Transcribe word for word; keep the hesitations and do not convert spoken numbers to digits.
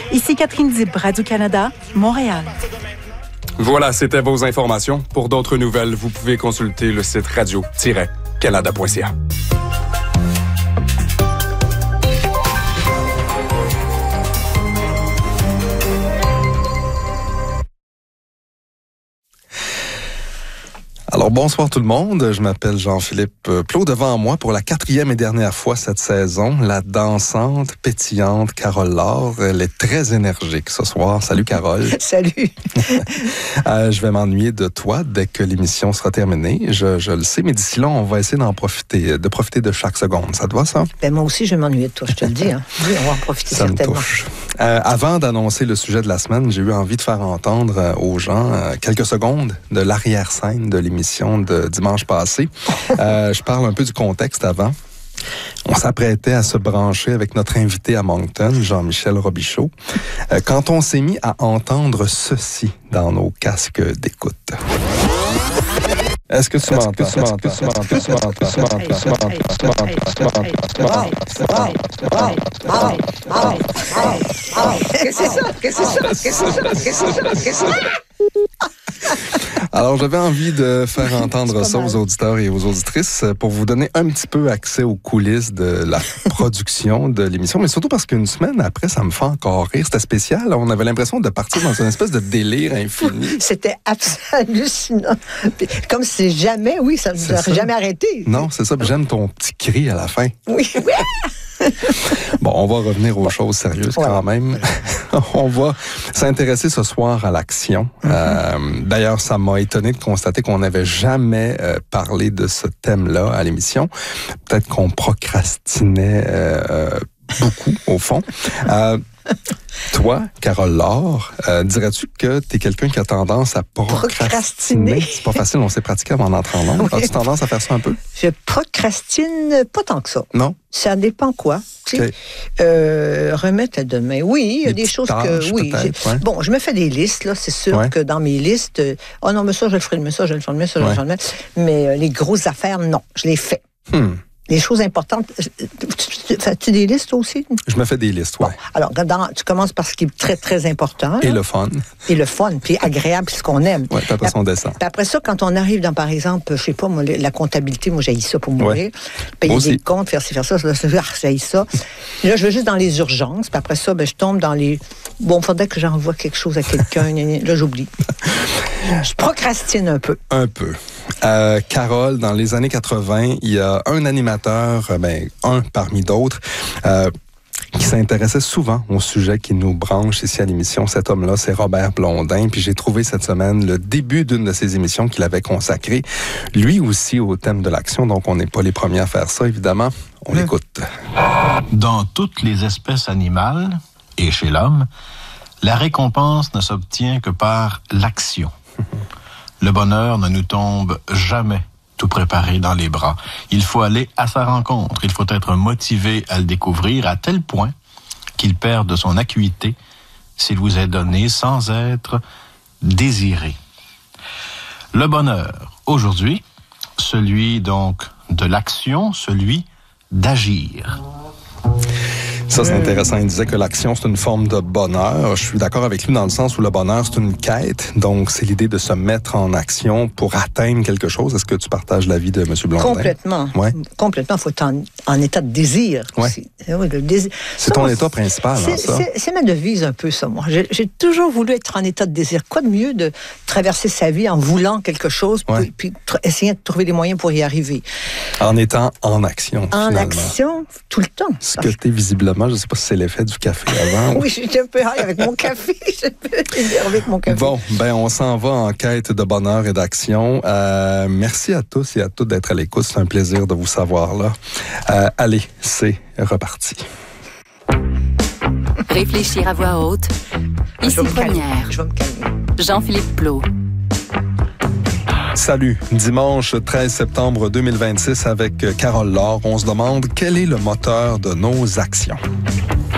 Ici Catherine Dib, Radio-Canada, Montréal. Voilà, c'était vos informations. Pour d'autres nouvelles, vous pouvez consulter le site radio tiret canada point c a. Alors, bonsoir tout le monde. Je m'appelle Jean-Philippe Plot. Devant moi, pour la quatrième et dernière fois cette saison, la dansante, pétillante Carole Laure. Elle est très énergique ce soir. Salut, Carole. Salut. euh, je vais m'ennuyer de toi dès que l'émission sera terminée. Je, je le sais, mais d'ici là, on va essayer d'en profiter, de profiter de chaque seconde. Ça te va, ça? Ben, moi aussi, je vais m'ennuyer de toi, je te le dis. Hein. Oui, on va en profiter ça certainement. Me touche. Euh, avant d'annoncer le sujet de la semaine, j'ai eu envie de faire entendre euh, aux gens euh, quelques secondes de l'arrière-scène de l'émission de dimanche passé. Euh, je parle un peu du contexte avant. On s'apprêtait à se brancher avec notre invité à Moncton, Jean-Michel Robichaud, euh, quand on s'est mis à entendre ceci dans nos casques d'écoute. Est-ce que tu m'entends? Est-ce que tu m'entends? Est-ce que tu m'entends? Est-ce que tu m'entends? Est-ce que tu m'entends? Est-ce que tu m'entends? Est-ce que tu m'entends? Est-ce que tu m'entends? Qu'est-ce que c'est ça? Qu'est-ce que c'est ça? Qu'est-ce que c'est ça? Qu'est-ce que c'est ça? Qu'est-ce que c'est ça? Alors, j'avais envie de faire entendre ça aux auditeurs et aux auditrices pour vous donner un petit peu accès aux coulisses de la production de l'émission, mais surtout parce qu'une semaine après, ça me fait encore rire. C'était spécial. On avait l'impression de partir dans une espèce de délire infini. C'était hallucinant. Comme si jamais, oui, ça ne nous aurait jamais arrêté. Non, c'est ça. J'aime ton petit cri à la fin. Oui, oui. Bon, on va revenir aux choses sérieuses ouais. quand même. On va s'intéresser ce soir à l'action. Mm-hmm. Euh, d'ailleurs, ça m'a étonné de constater qu'on n'avait jamais euh, parlé de ce thème-là à l'émission. Peut-être qu'on procrastinait euh, beaucoup, au fond. Euh, Toi, Carole Laure, euh, dirais-tu que tu es quelqu'un qui a tendance à procrastiner? procrastiner. C'est pas facile, on s'est pratiqué avant d'entrer en ondes. Oui. As-tu tendance à faire ça un peu? Je procrastine pas tant que ça. Non? Ça dépend quoi. Okay. Euh, remettre à demain. Oui, il y a des, des choses que... Oui, ouais. Bon, je me fais des listes, là. C'est sûr ouais. que dans mes listes... Oh non, mais ça, je le ferai, mais ça, je le ferai, mais ça, je ouais. le ferai. Mais euh, les grosses affaires, non. Je les fais. Hmm. Les choses importantes. Fais-tu des listes aussi? Je me fais des listes, oui. Bon, alors, dans, tu commences par ce qui est très, très important. Et là. le fun. Et le fun, puis agréable, puis ce qu'on aime. Oui, puis après ça, on descend. Puis après ça, quand on arrive dans, par exemple, je sais pas, moi, la comptabilité, moi, j'haïs ça pour mourir. Ouais. Payer aussi. Des comptes, faire ci, faire ça, ça, ça, ça j'haïs ça. Là, je vais juste dans les urgences, puis après ça, ben, je tombe dans les... Bon, il faudrait que j'envoie quelque chose à quelqu'un. Là, j'oublie. Je procrastine un peu. Un peu. Euh, Carole, dans les années quatre-vingt, il y a un animateur, ben, un parmi d'autres, euh, qui s'intéressait souvent au sujet qui nous branche ici à l'émission. Cet homme-là, c'est Robert Blondin. Puis j'ai trouvé cette semaine le début d'une de ses émissions qu'il avait consacrée, lui aussi, au thème de l'action. Donc, on n'est pas les premiers à faire ça, évidemment. On mmh. l'écoute. Dans toutes les espèces animales, et chez l'homme, la récompense ne s'obtient que par l'action. Le bonheur ne nous tombe jamais tout préparé dans les bras. Il faut aller à sa rencontre. Il faut être motivé à le découvrir à tel point qu'il perd de son acuité s'il vous est donné sans être désiré. Le bonheur, aujourd'hui, celui donc de l'action, celui d'agir. Ça, c'est intéressant. Il disait que l'action, c'est une forme de bonheur. Je suis d'accord avec lui dans le sens où le bonheur, c'est une quête. Donc, c'est l'idée de se mettre en action pour atteindre quelque chose. Est-ce que tu partages l'avis de M. Blondin? Complètement. Ouais. Complètement. Il faut être en, en état de désir aussi. Ouais. Oui, le désir. C'est ça, ton moi, état principal, c'est, hein, ça? C'est, c'est ma devise un peu, ça, moi. J'ai, j'ai toujours voulu être en état de désir. Quoi de mieux de traverser sa vie en voulant quelque chose, ouais. puis, puis tr- essayer de trouver les moyens pour y arriver. En étant en action, En finalement. action, tout le temps. Ce que tu es visiblement, je ne sais pas si c'est l'effet du café avant. Oui, j'étais un peu high avec mon café. J'étais un peu énervé avec mon café. Bon, ben on s'en va en quête de bonheur et d'action. Euh, merci à tous et à toutes d'être à l'écoute. C'est un plaisir de vous savoir là. Euh, allez, c'est reparti. Réfléchir à voix haute. Ici Première. Je vais me calmer. Jean-Philippe Plot. Salut, dimanche treize septembre deux mille vingt-six avec Carole Laure. On se demande quel est le moteur de nos actions.